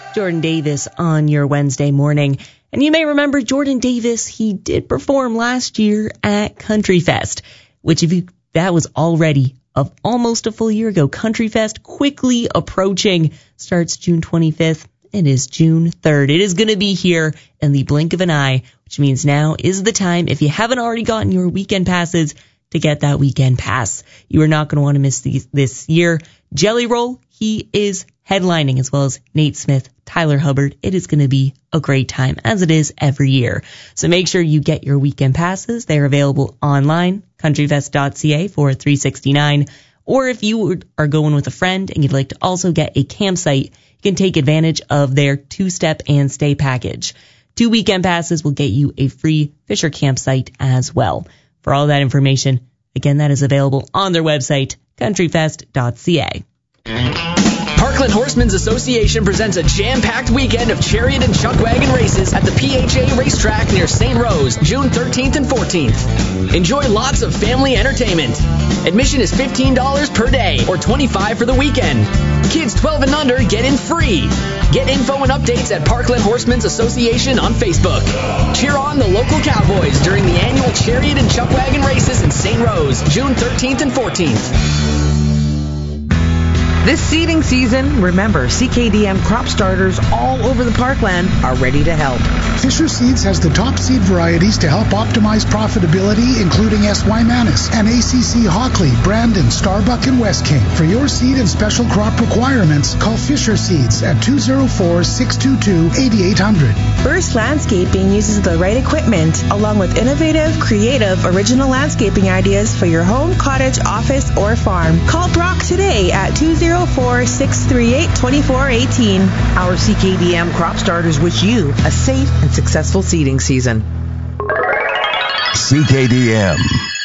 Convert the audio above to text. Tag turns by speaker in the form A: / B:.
A: Jordan Davis on your Wednesday morning. And you may remember Jordan Davis, he did perform last year at Country Fest, which that was already almost a full year ago. Country Fest quickly approaching, starts June 25th. It is June 3rd. It is going to be here in the blink of an eye, which means now is the time, if you haven't already gotten your weekend passes, to get that weekend pass. You are not going to want to miss this year. Jelly Roll, he is headlining, as well as Nate Smith, Tyler Hubbard. It is going to be a great time, as it is every year. So make sure you get your weekend passes. They're available online, countryfest.ca for $369. Or if you are going with a friend and you'd like to also get a campsite, you can take advantage of their two-step and stay package. 2 weekend passes will get you a free Fisher campsite as well. For all that information, again, that is available on their website, countryfest.ca.
B: Parkland Horsemen's Association presents a jam-packed weekend of chariot and chuck wagon races at the PHA Racetrack near St. Rose, June 13th and 14th. Enjoy lots of family entertainment. Admission is $15 per day or $25 for the weekend. Kids 12 and under get in free. Get info and updates at Parkland Horsemen's Association on Facebook. Cheer on the local cowboys during the annual chariot and chuck wagon races in St. Rose, June 13th and 14th.
C: This seeding season, remember, CKDM crop starters all over the Parkland are ready to help.
D: Fisher Seeds has the top seed varieties to help optimize profitability, including S.Y. Manus and ACC Hockley, Brandon, Starbuck, and West King. For your seed and special crop requirements, call Fisher Seeds at 204-622-8800.
E: Burst Landscaping uses the right equipment, along with innovative, creative, original landscaping ideas for your home, cottage, office, or farm. Call Brock today at 204-638-2418.
C: Our CKDM crop starters wish you a safe and successful seeding season.
F: CKDM.